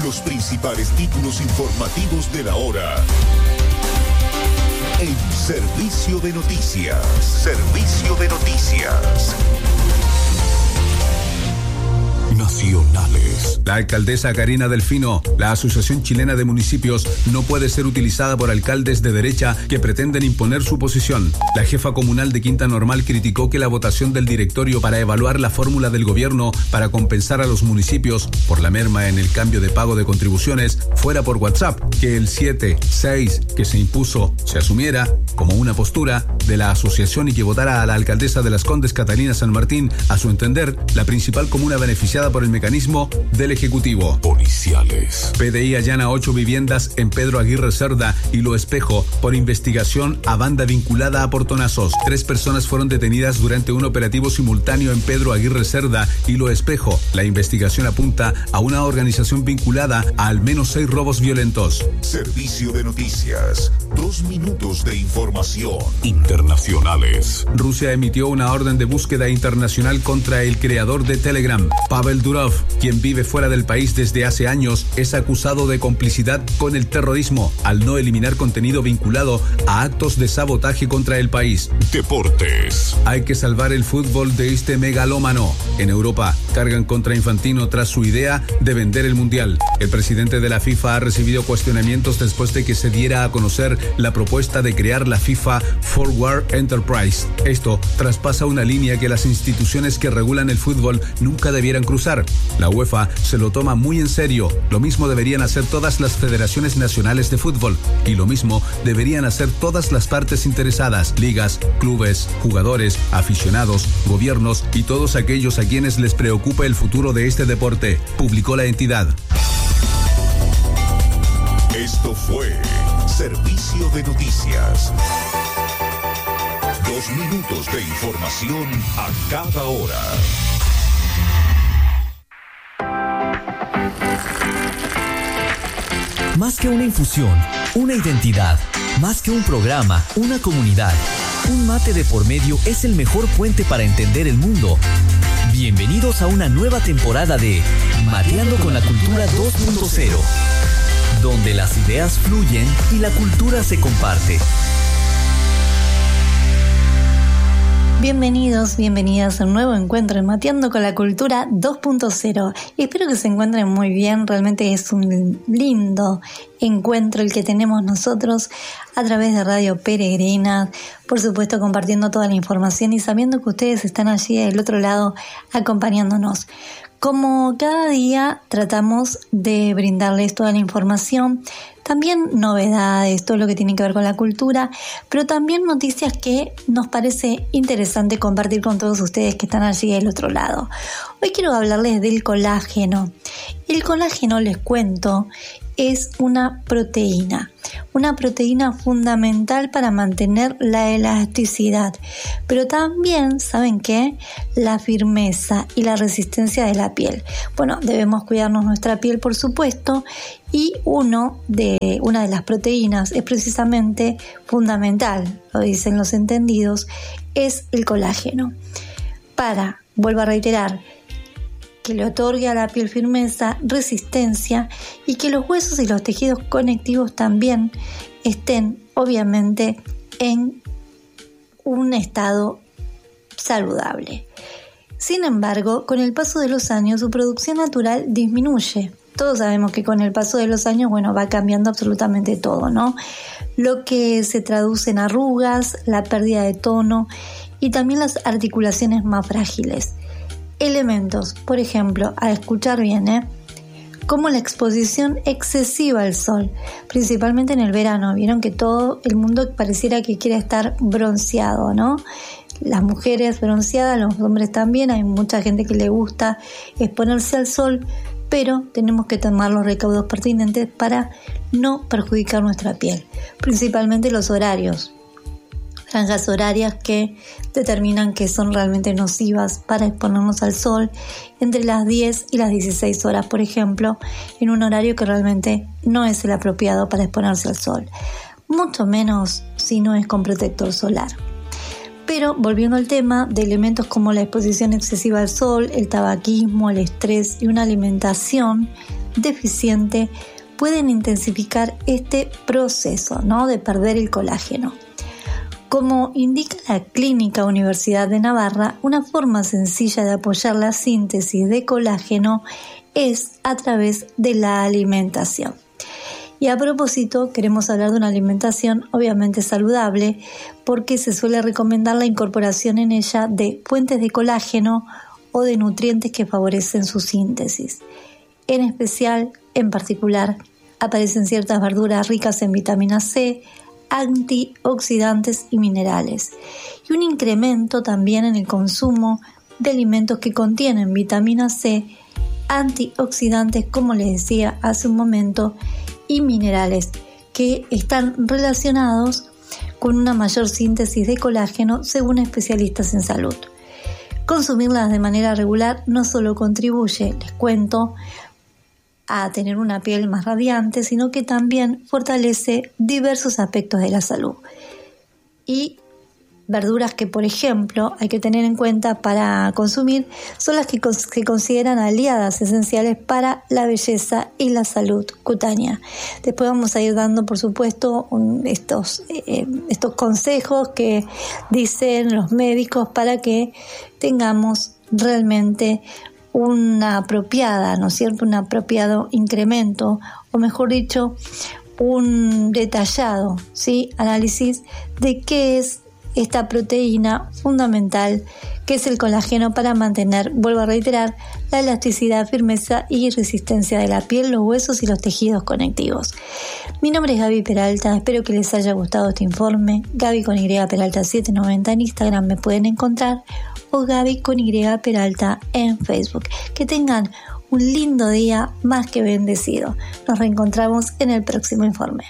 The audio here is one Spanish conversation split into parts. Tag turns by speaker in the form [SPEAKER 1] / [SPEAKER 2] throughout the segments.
[SPEAKER 1] Los principales títulos informativos de la hora. En Servicio de Noticias. Servicio de Noticias. Nacionales.
[SPEAKER 2] La alcaldesa Karina Delfino: la Asociación Chilena de Municipios no puede ser utilizada por alcaldes de derecha que pretenden imponer su posición. La jefa comunal de Quinta Normal criticó que la votación del directorio para evaluar la fórmula del gobierno para compensar a los municipios por la merma en el cambio de pago de contribuciones fuera por WhatsApp, que el 7-6 que se impuso se asumiera como una postura de la asociación y que votara a la alcaldesa de Las Condes, Catalina San Martín, a su entender, la principal comuna beneficiada por el mecanismo del Ejecutivo.
[SPEAKER 1] Policiales.
[SPEAKER 2] PDI allana 8 viviendas en Pedro Aguirre Cerda y Lo Espejo por investigación a banda vinculada a portonazos. 3 personas fueron detenidas durante un operativo simultáneo en Pedro Aguirre Cerda y Lo Espejo. La investigación apunta a una organización vinculada a al menos 6 robos violentos.
[SPEAKER 1] Servicio de Noticias. 2 minutos de información. Internacionales.
[SPEAKER 2] Rusia emitió una orden de búsqueda internacional contra el creador de Telegram. Pavel Durov, quien vive fuera del país desde hace años, es acusado de complicidad con el terrorismo al no eliminar contenido vinculado a actos de sabotaje contra el país.
[SPEAKER 1] Deportes.
[SPEAKER 2] Hay que salvar el fútbol de este megalómano. En Europa, cargan contra Infantino tras su idea de vender el Mundial. El presidente de la FIFA ha recibido cuestionamientos después de que se diera a conocer la propuesta de crear la FIFA Forward Enterprise. Esto traspasa una línea que las instituciones que regulan el fútbol nunca debieran cruzar. La UEFA se lo toma muy en serio. Lo mismo deberían hacer todas las federaciones nacionales de fútbol. Y lo mismo deberían hacer todas las partes interesadas: ligas, clubes, jugadores, aficionados, gobiernos y todos aquellos a quienes les preocupa el futuro de este deporte, publicó la entidad.
[SPEAKER 1] Esto fue Servicio de Noticias. 2 minutos de información a cada hora.
[SPEAKER 3] Más que una infusión, una identidad. Más que un programa, una comunidad. Un mate de por medio es el mejor puente para entender el mundo. Bienvenidos a una nueva temporada de Mateando con la Cultura 2.0, donde las ideas fluyen y la cultura se comparte.
[SPEAKER 4] Bienvenidos, bienvenidas a un nuevo encuentro en Mateando con la Cultura 2.0. Espero que se encuentren muy bien. Realmente es un lindo encuentro el que tenemos nosotros a través de Radio Peregrina, por supuesto compartiendo toda la información y sabiendo que ustedes están allí del otro lado acompañándonos. Como cada día tratamos de brindarles toda la información, también novedades, todo lo que tiene que ver con la cultura, pero también noticias que nos parece interesante compartir con todos ustedes que están allí del otro lado. Hoy quiero hablarles del colágeno. El colágeno, les cuento, es una proteína fundamental para mantener la elasticidad, pero también, ¿saben qué? La firmeza y la resistencia de la piel. Bueno, debemos cuidarnos nuestra piel, por supuesto, y una de las proteínas es precisamente fundamental, lo dicen los entendidos, es el colágeno. Vuelvo a reiterar, que le otorgue a la piel firmeza, resistencia y que los huesos y los tejidos conectivos también estén, obviamente, en un estado saludable. Sin embargo, con el paso de los años, su producción natural disminuye. Todos sabemos que con el paso de los años, va cambiando absolutamente todo, ¿no? Lo que se traduce en arrugas, la pérdida de tono y también las articulaciones más frágiles. Elementos, por ejemplo, a escuchar bien, como la exposición excesiva al sol, principalmente en el verano. Vieron que todo el mundo pareciera que quiere estar bronceado, ¿no? Las mujeres bronceadas, los hombres también, hay mucha gente que le gusta exponerse al sol, pero tenemos que tomar los recaudos pertinentes para no perjudicar nuestra piel, principalmente los horarios. Franjas horarias que determinan que son realmente nocivas para exponernos al sol entre las 10 y las 16 horas, por ejemplo, en un horario que realmente no es el apropiado para exponerse al sol, mucho menos si no es con protector solar. Pero volviendo al tema de elementos como la exposición excesiva al sol, el tabaquismo, el estrés y una alimentación deficiente pueden intensificar este proceso, ¿no?, de perder el colágeno. Como indica la Clínica Universidad de Navarra, una forma sencilla de apoyar la síntesis de colágeno es a través de la alimentación. Y a propósito, queremos hablar de una alimentación obviamente saludable, porque se suele recomendar la incorporación en ella de fuentes de colágeno o de nutrientes que favorecen su síntesis. En particular, aparecen ciertas verduras ricas en vitamina C, antioxidantes y minerales, y un incremento también en el consumo de alimentos que contienen vitamina C, antioxidantes, como les decía hace un momento, y minerales, que están relacionados con una mayor síntesis de colágeno según especialistas en salud. Consumirlas de manera regular no solo contribuye, les cuento, a tener una piel más radiante, sino que también fortalece diversos aspectos de la salud. Y verduras que, por ejemplo, hay que tener en cuenta para consumir son las que se consideran aliadas esenciales para la belleza y la salud cutánea. Después vamos a ir dando, por supuesto, estos consejos que dicen los médicos para que tengamos realmente una apropiada, ¿no es cierto?, un apropiado incremento, o mejor dicho, un detallado, ¿sí?, análisis de qué es esta proteína fundamental que es el colágeno para mantener, vuelvo a reiterar, la elasticidad, firmeza y resistencia de la piel, los huesos y los tejidos conectivos. Mi nombre es Gaby Peralta, espero que les haya gustado este informe. Gaby con Y Peralta 790 en Instagram me pueden encontrar, o Gaby con Y Peralta en Facebook. Que tengan un lindo día más que bendecido. Nos reencontramos en el próximo informe.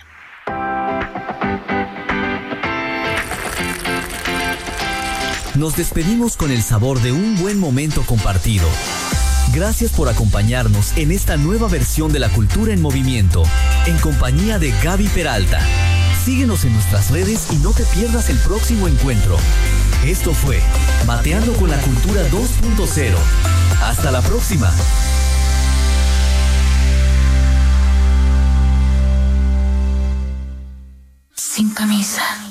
[SPEAKER 3] Nos despedimos con el sabor de un buen momento compartido. Gracias por acompañarnos en esta nueva versión de La Cultura en Movimiento, en compañía de Gaby Peralta. Síguenos en nuestras redes y no te pierdas el próximo encuentro. Esto fue Mateando con la Cultura 2.0. Hasta la próxima.
[SPEAKER 5] Sin camisa.